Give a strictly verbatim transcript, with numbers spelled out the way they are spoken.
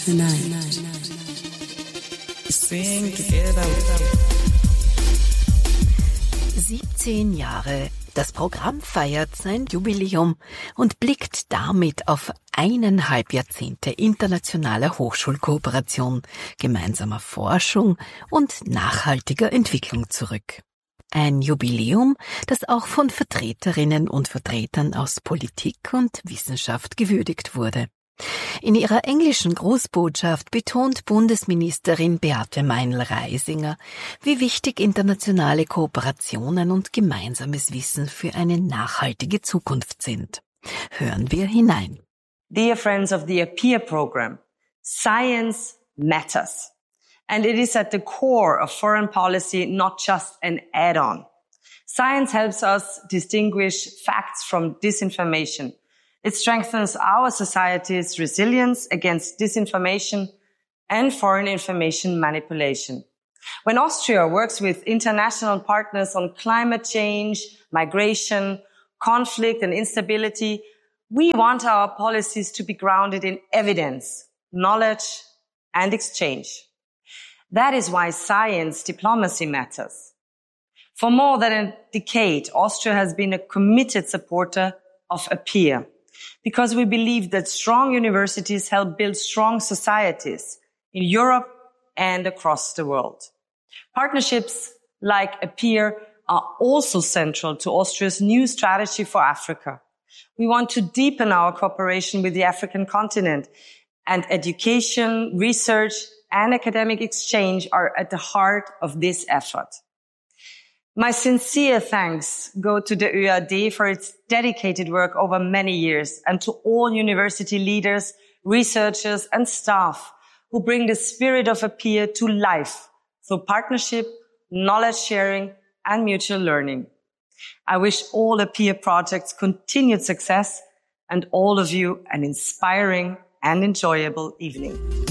tonight. Sing together. siebzehn Jahre. Das Programm feiert sein Jubiläum und blickt damit auf eineinhalb Jahrzehnte internationaler Hochschulkooperation, gemeinsamer Forschung und nachhaltiger Entwicklung zurück. Ein Jubiläum, das auch von Vertreterinnen und Vertretern aus Politik und Wissenschaft gewürdigt wurde. In ihrer englischen Grußbotschaft betont Bundesministerin Beate Meinl-Reisinger, wie wichtig internationale Kooperationen und gemeinsames Wissen für eine nachhaltige Zukunft sind. Hören wir hinein. Dear friends of the APPEAR program, science matters. And it is at the core of foreign policy, not just an add-on. Science helps us distinguish facts from disinformation. It strengthens our society's resilience against disinformation and foreign information manipulation. When Austria works with international partners on climate change, migration, conflict and instability, we want our policies to be grounded in evidence, knowledge and exchange. That is why science diplomacy matters. For more than a decade, Austria has been a committed supporter of APPEAR, because we believe that strong universities help build strong societies in Europe and across the world. Partnerships like APPEAR are also central to Austria's new strategy for Africa. We want to deepen our cooperation with the African continent, and education, research, and academic exchange are at the heart of this effort. My sincere thanks go to the Ö A D for its dedicated work over many years, and to all university leaders, researchers and staff who bring the spirit of APPEAR to life through partnership, knowledge sharing and mutual learning. I wish all APPEAR projects continued success and all of you an inspiring and enjoyable evening.